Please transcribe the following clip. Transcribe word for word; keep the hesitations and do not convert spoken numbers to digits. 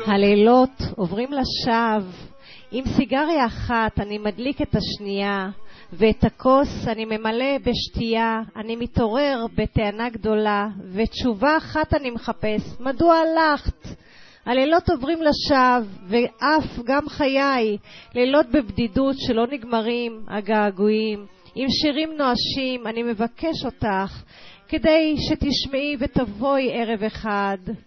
הלילות עוברים לשווא. עם סיגריה אחת אני מדליק את השנייה, ואת הכוס אני ממלא בשתייה. אני מתעורר בטענה גדולה, ותשובה אחת אני מחפש, מדוע הלכת? הלילות עוברים לשווא, ואף גם חיי, לילות בבדידות שלא נגמרים, הגעגועים. עם שירים נואשים אני מבקש אותך, כדי שתשמעי ותבואי ערב אחד.